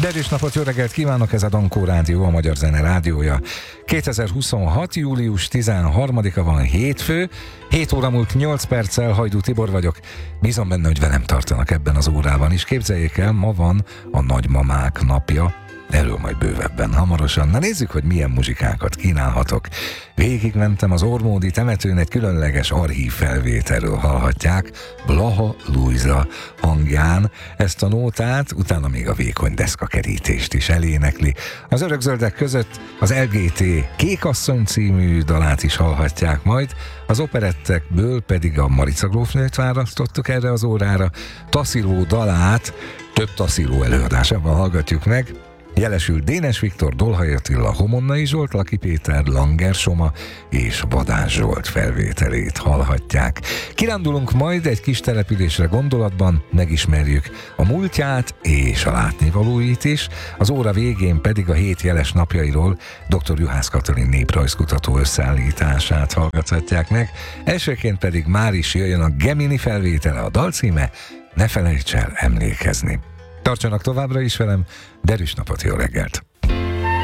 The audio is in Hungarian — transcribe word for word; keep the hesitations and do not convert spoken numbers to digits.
Derűs napot, jó reggelt kívánok, ez a Dankó Rádió, a Magyar Zene rádiója. kétezer-huszonhat. július tizenharmadika van, hétfő, hét óra múlt nyolc perccel, Hajdú Tibor vagyok. Bízom benne, hogy velem tartanak ebben az órában is. Képzeljék el, ma van a nagymamák napja. Erről majd bővebben hamarosan. Na nézzük, hogy milyen muzsikákat kínálhatok. Végigmentem az Ormódi temetőn, egy különleges archív felvételről hallhatják Blaha Lujza hangján ezt a nótát, utána még a vékony deszkakerítést is elénekli. Az örökzöldek között az el gé té Kékasszony című dalát is hallhatják majd, az operettekből pedig a Marica grófnőt választottuk erre az órára. Tasziló dalát több Tasziló előadásában hallgatjuk meg. Jelesül Dénes Viktor, Dolhai Attila, Homonnai Zsolt, Laki Péter, Langer Soma és Vadás Zsolt felvételét hallhatják. Kirándulunk majd egy kis településre gondolatban, megismerjük a múltját és a látnivalóit is, az óra végén pedig a hét jeles napjairól dr. Juhász Katalin néprajzkutató összeállítását hallgathatják meg, elsőként pedig már is jöjjön a Gemini felvétele, a dal címe Ne felejts el emlékezni. Tartsanak továbbra is velem, derűs napot, jó reggelt!